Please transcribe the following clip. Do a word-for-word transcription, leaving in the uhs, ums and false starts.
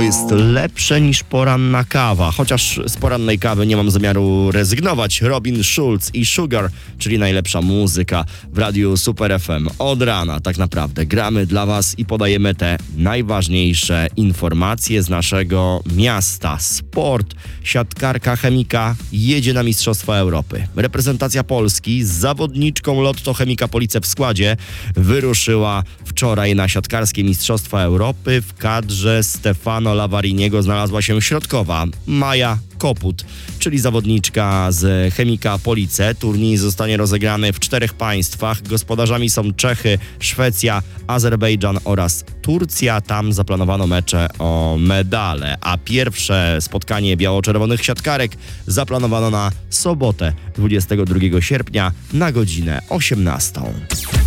jest lepsze niż poranna kawa. Chociaż z porannej kawy nie mam zamiaru rezygnować. Robin Schulz i Sugar, czyli najlepsza muzyka w Radiu Super F M. Od rana tak naprawdę gramy dla Was i podajemy te najważniejsze informacje z naszego miasta. Sport. Siatkarka Chemika jedzie na Mistrzostwa Europy. Reprezentacja Polski z zawodniczką Lotto Chemika Police w składzie wyruszyła wczoraj na siatkarskie Mistrzostwa Europy. W kadrze Stefano Lavariniego znalazła się środkowa Maja Koput, czyli zawodniczka z Chemika Police. Turniej zostanie rozegrany w czterech państwach. Gospodarzami są Czechy, Szwecja, Azerbejdżan oraz Turcja. Tam zaplanowano mecze o medale, a pierwsze spotkanie biało-czerwonych siatkarek zaplanowano na sobotę dwudziestego drugiego sierpnia na godzinę osiemnastą.